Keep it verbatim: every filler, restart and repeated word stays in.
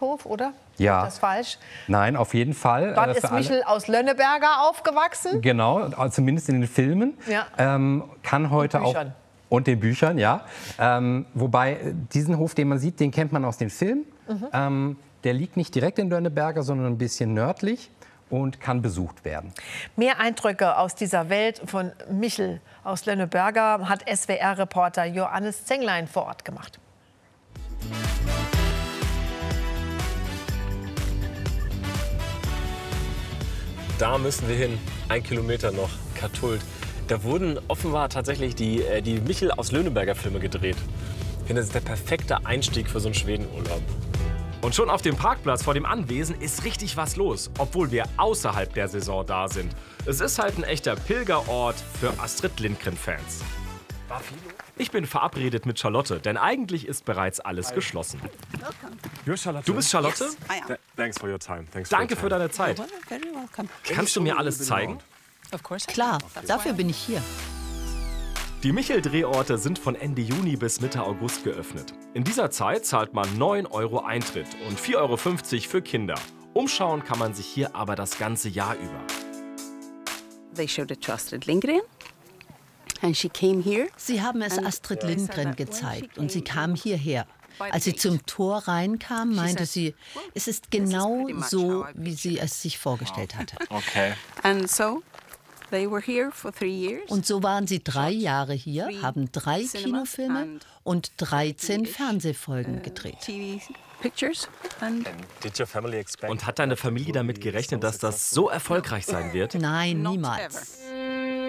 Bauernhof, oder? Ja. Ist das falsch? Nein, auf jeden Fall. Dort Äh, ist für alle- Michel aus Lönneberger aufgewachsen. Genau, also zumindest in den Filmen. Ja. Ähm, kann heute Und auch Büchern. und den Büchern, ja. Ähm, wobei äh, diesen Hof, den man sieht, den kennt man aus den Filmen. Mhm. Ähm, der liegt nicht direkt in Lönneberger, sondern ein bisschen nördlich und kann besucht werden. Mehr Eindrücke aus dieser Welt von Michel aus Lönneberger hat S W R-Reporter Johannes Zenglein vor Ort gemacht. Da müssen wir hin. Ein Kilometer noch. Kathult. Da wurden offenbar tatsächlich die, äh, die Michel aus Lönneberger Filme gedreht. Ich finde, das ist der perfekte Einstieg für so einen Schwedenurlaub. Und schon auf dem Parkplatz vor dem Anwesen ist richtig was los, obwohl wir außerhalb der Saison da sind. Es ist halt ein echter Pilgerort für Astrid Lindgren-Fans. Ich bin verabredet mit Charlotte, denn eigentlich ist bereits alles geschlossen. Du bist Charlotte? Thanks for your time. Thanks Danke für deine Zeit. Kannst du mir alles zeigen? Klar, dafür bin ich hier. Die Michel-Drehorte sind von Ende Juni bis Mitte August geöffnet. In dieser Zeit zahlt man neun Euro Eintritt und vier Euro fünfzig für Kinder. Umschauen kann man sich hier aber das ganze Jahr über. They showed it to Astrid Lindgren. And she came here. Sie haben es Astrid Lindgren gezeigt und sie kam hierher. Als sie zum Tor reinkam, meinte sie, es ist genau so, wie sie es sich vorgestellt hatte. Okay. And so they were here for three years. Und so waren sie drei Jahre hier, haben drei Kinofilme und dreizehn Fernsehfolgen gedreht. T V pictures and Und hat deine Familie damit gerechnet, dass das so erfolgreich sein wird? Nein, niemals.